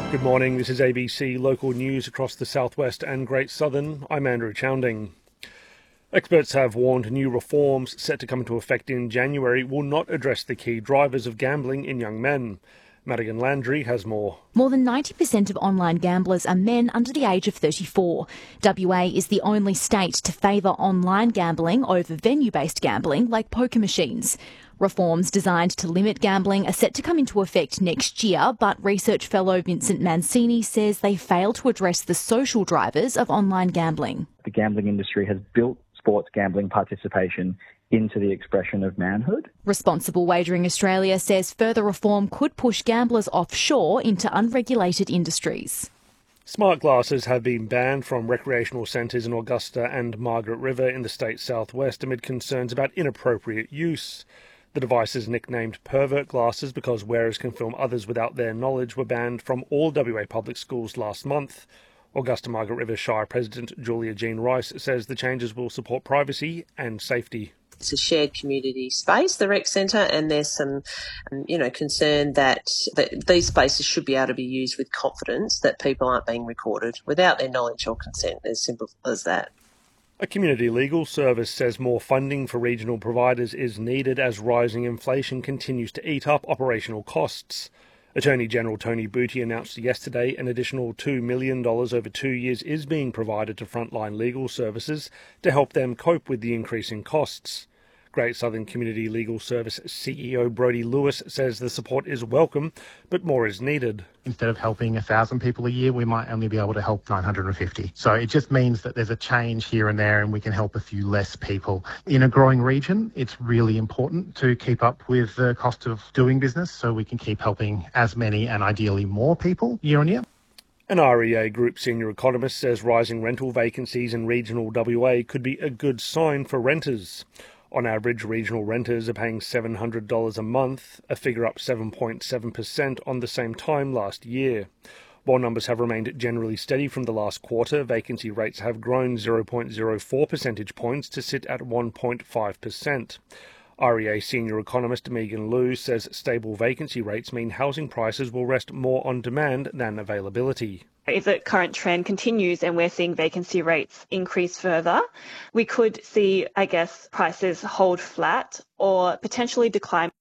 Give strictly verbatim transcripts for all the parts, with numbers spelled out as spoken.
Good morning, this is A B C Local News across the southwest and Great Southern. I'm Andrew Chounding. Experts have warned new reforms set to come into effect in January will not address the key drivers of gambling in young men. Madigan Landry has more. More than ninety percent of online gamblers are men under the age of thirty-four. W A is the only state to favour online gambling over venue-based gambling like poker machines. Reforms designed to limit gambling are set to come into effect next year, but research fellow Vincent Mancini says they fail to address the social drivers of online gambling. The gambling industry has built sports gambling participation into the expression of manhood. Responsible Wagering Australia says further reform could push gamblers offshore into unregulated industries. Smart glasses have been banned from recreational centres in Augusta and Margaret River in the state's southwest amid concerns about inappropriate use. The devices, nicknamed pervert glasses because wearers can film others without their knowledge, were banned from all W A public schools last month. Augusta Margaret River Shire President Julia Jean Rice says the changes will support privacy and safety. It's a shared community space, the rec centre, and there's some, um, you know, concern that, that these spaces should be able to be used with confidence that people aren't being recorded without their knowledge or consent, as simple as that. A community legal service says more funding for regional providers is needed as rising inflation continues to eat up operational costs. Attorney General Tony Booty announced yesterday an additional two million dollars over two years is being provided to frontline legal services to help them cope with the increasing costs. Great Southern Community Legal Service C E O Brodie Lewis says the support is welcome, but more is needed. Instead of helping one thousand people a year, we might only be able to help nine hundred fifty. So it just means that there's a change here and there and we can help a few less people. In a growing region, it's really important to keep up with the cost of doing business so we can keep helping as many and ideally more people year on year. An R E A Group senior economist says rising rental vacancies in regional W A could be a good sign for renters. On average, regional renters are paying seven hundred dollars a month, a figure up seven point seven percent on the same time last year. While numbers have remained generally steady from the last quarter, vacancy rates have grown zero point zero four percentage points to sit at one point five percent. R E A senior economist Megan Liu says stable vacancy rates mean housing prices will rest more on demand than availability. If the current trend continues and we're seeing vacancy rates increase further, we could see, I guess, prices hold flat or potentially decline.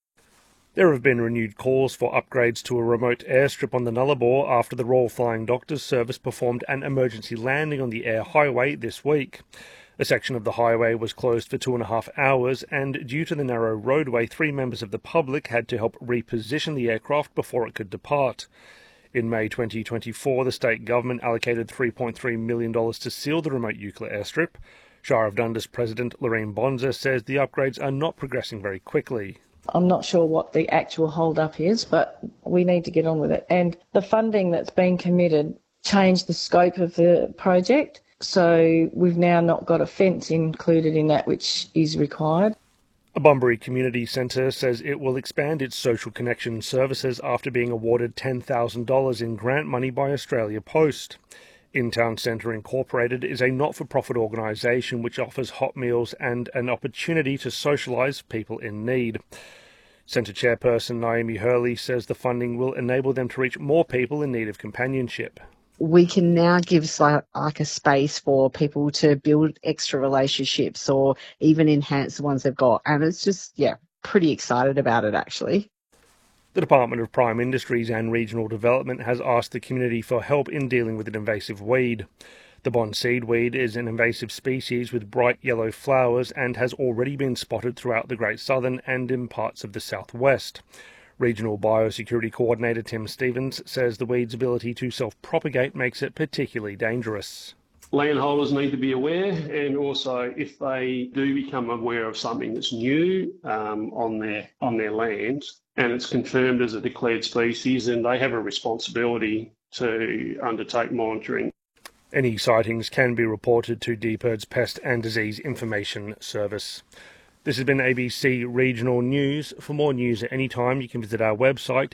There have been renewed calls for upgrades to a remote airstrip on the Nullarbor after the Royal Flying Doctors Service performed an emergency landing on the air highway this week. A section of the highway was closed for two and a half hours, and due to the narrow roadway, three members of the public had to help reposition the aircraft before it could depart. In May twenty twenty-four, the state government allocated three point three million dollars to seal the remote Eucla airstrip. Shire of Dundas President Lorraine Bonza says the upgrades are not progressing very quickly. I'm not sure what the actual hold-up is, but we need to get on with it. And the funding that's been committed changed the scope of the project, so we've now not got a fence included in that, which is required. A Bunbury Community Centre says it will expand its social connection services after being awarded ten thousand dollars in grant money by Australia Post. In-Town Centre Incorporated is a not-for-profit organisation which offers hot meals and an opportunity to socialise people in need. Centre Chairperson Naomi Hurley says the funding will enable them to reach more people in need of companionship. We can now give like, like a space for people to build extra relationships or even enhance the ones they've got. And it's just, yeah, pretty excited about it, actually. The Department of Prime Industries and Regional Development has asked the community for help in dealing with an invasive weed. The Bond seedweed is an invasive species with bright yellow flowers and has already been spotted throughout the Great Southern and in parts of the southwest. Regional Biosecurity Coordinator Tim Stevens says the weed's ability to self-propagate makes it particularly dangerous. Landholders need to be aware, and also if they do become aware of something that's new um, on their on their land and it's confirmed as a declared species, then they have a responsibility to undertake monitoring. Any sightings can be reported to D P I R D's Pest and Disease Information Service. This has been A B C Regional News. For more news at any time, you can visit our website,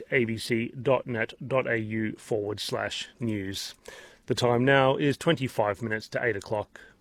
abc.net.au forward slash news. The time now is twenty-five minutes to eight o'clock.